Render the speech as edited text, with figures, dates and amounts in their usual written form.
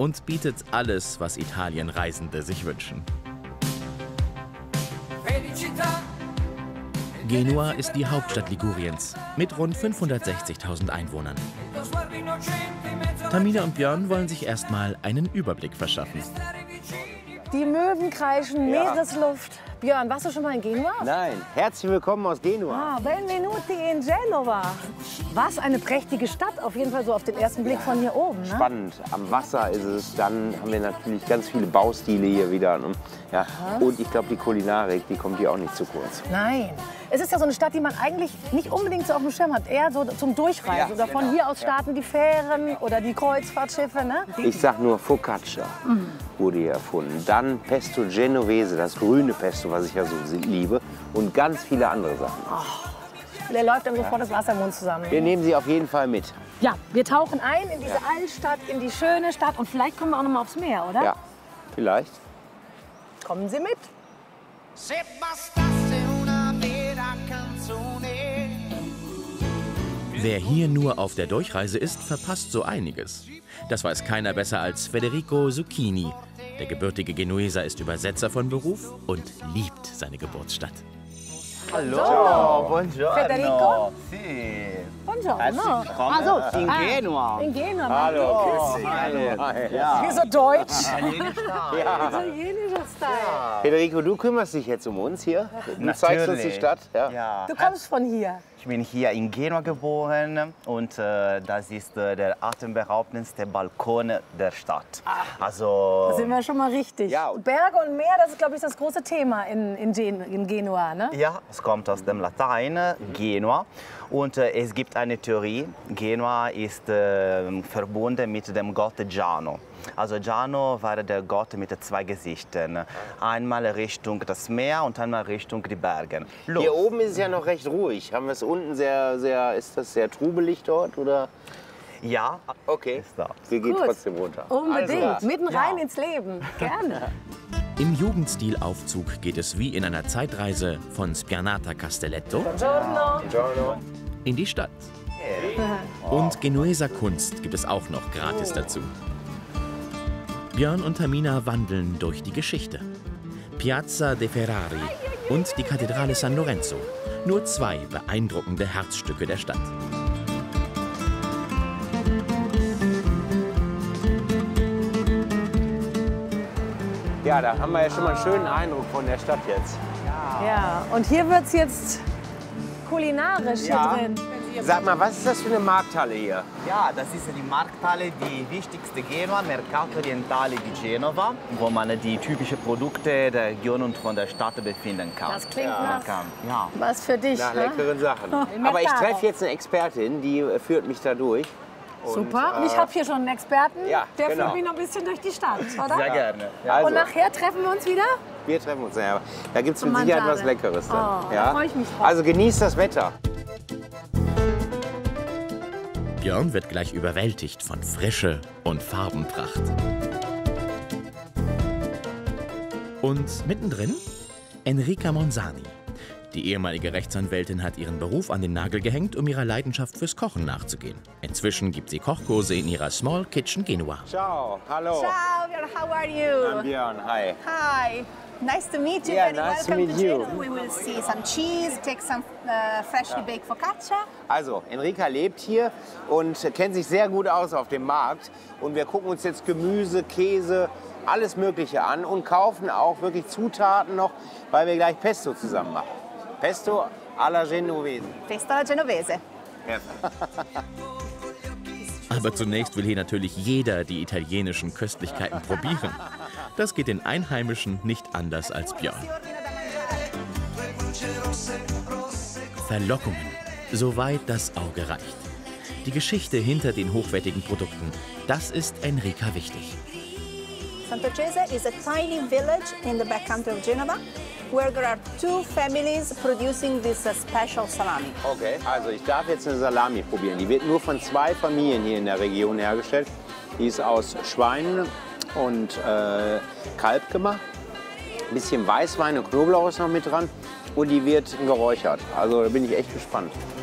und bietet alles, was Italienreisende sich wünschen. Genua ist die Hauptstadt Liguriens mit rund 560.000 Einwohnern. Tamina und Björn wollen sich erstmal einen Überblick verschaffen. Die Möwen kreischen, Meeresluft. Björn, warst du schon mal in Genua? Nein, herzlich willkommen aus Genua. Benvenuti in Genova. Was eine prächtige Stadt, auf jeden Fall so auf den ersten Blick von hier oben. Ne? Spannend, am Wasser ist es, dann haben wir natürlich ganz viele Baustile hier wieder. Ja. Und ich glaube, die Kulinarik, die kommt hier auch nicht zu kurz. Nein, es ist ja so eine Stadt, die man eigentlich nicht unbedingt so auf dem Schirm hat, eher so zum Durchreisen. Oder von hier aus starten die Fähren oder die Kreuzfahrtschiffe. Ne? Ich sag nur Focaccia wurde hier erfunden. Dann Pesto Genovese, das grüne Pesto, was ich ja so liebe. Und ganz viele andere Sachen. Der läuft dann sofort das Wasser im Mund zusammen. Wir nehmen sie auf jeden Fall mit. Ja, wir tauchen ein in diese Altstadt, in die schöne Stadt. Und vielleicht kommen wir auch noch mal aufs Meer, oder? Ja, vielleicht. Kommen Sie mit. Wer hier nur auf der Durchreise ist, verpasst so einiges. Das weiß keiner besser als Federico Zucchini. Der gebürtige Genueser ist Übersetzer von Beruf und liebt seine Geburtsstadt. Hallo. Ciao, buongiorno. Federico? Sì. Buongiorno. Also, in Genua. In Genua. Hallo. Ja. Hier so deutsch. Ja. Italienischer Style. Federico, du kümmerst dich jetzt um uns hier. Du zeigst uns die Stadt. Ja. Du kommst von hier. Ich bin hier in Genua geboren und das ist der atemberaubendste Balkon der Stadt. Also, Da sind wir schon mal richtig. Ja. Berge und Meer, das ist, glaube ich, das große Thema in Genua, ne? ja, es kommt aus dem Latein, Genua. Und es gibt eine Theorie, Genua ist verbunden mit dem Gott Giano. Also Giano war der Gott mit zwei Gesichtern. Einmal Richtung das Meer und einmal Richtung die Berge. Los. Hier oben ist es ja noch recht ruhig. Haben wir es unten ist das sehr trubelig dort, oder? Ja, Okay, ist da. wir gehen Gut. trotzdem runter. Unbedingt. Also, Mitten rein ins Leben. Gerne. Im Jugendstilaufzug geht es wie in einer Zeitreise von Spianata Castelletto Buongiorno. in die Stadt. Und Genueser Kunst gibt es auch noch gratis dazu. Björn und Tamina wandeln durch die Geschichte. Piazza de Ferrari und die Kathedrale San Lorenzo. Nur zwei beeindruckende Herzstücke der Stadt. Ja, da haben wir ja schon mal einen schönen Eindruck von der Stadt jetzt. Ja, und hier wird es jetzt kulinarisch hier drin. Sag mal, was ist das für eine Markthalle hier? Ja, das ist die Markthalle, die wichtigste Genua, Mercato Orientale di Genova, wo man die typischen Produkte der Region und von der Stadt befinden kann. Das klingt nach Ja. was für dich. Nach Ne? leckeren Sachen. Aber ich treffe jetzt eine Expertin, die führt mich da durch. Und, Super. Und ich habe hier schon einen Experten, ja, der genau. führt mich noch ein bisschen durch die Stadt, oder? Sehr gerne. Also, Und nachher treffen wir uns wieder? wir treffen uns nachher. Da gibt es mit Zum Sicherheit Mangiare. was Leckeres. Dann. Oh, da freu ich mich drauf. Also genießt das Wetter. Björn wird gleich überwältigt von Frische und Farbenpracht. Und mittendrin Enrica Monzani. Die ehemalige Rechtsanwältin hat ihren Beruf an den Nagel gehängt, um ihrer Leidenschaft fürs Kochen nachzugehen. Inzwischen gibt sie Kochkurse in ihrer Small Kitchen Genua. Ciao, hallo. Ciao, Björn, how are you? I'm Björn, hi. Hi, nice to meet you. Yeah, and nice to welcome meet to you. Genoa. We will see some cheese, take some freshly baked focaccia. Also, Enrica lebt hier und kennt sich sehr gut aus auf dem Markt. Und wir gucken uns jetzt Gemüse, Käse, alles Mögliche an und kaufen auch wirklich Zutaten noch, weil wir gleich Pesto zusammen machen. Pesto alla Genovese. Pesto alla genovese. Aber zunächst will hier natürlich jeder die italienischen Köstlichkeiten probieren. Das geht den Einheimischen nicht anders als Björn. Verlockungen, soweit das Auge reicht. Die Geschichte hinter den hochwertigen Produkten, das ist Enrica wichtig. Sant'Ocese is a tiny village in the backcountry of Genova, where there are two families producing this special salami. Okay, also ich darf jetzt eine Salami probieren. Die wird nur von zwei Familien hier in der Region hergestellt. Die ist aus Schwein und Kalb gemacht. Ein bisschen Weißwein und Knoblauch ist noch mit dran. Und die wird geräuchert. Also da bin ich echt gespannt.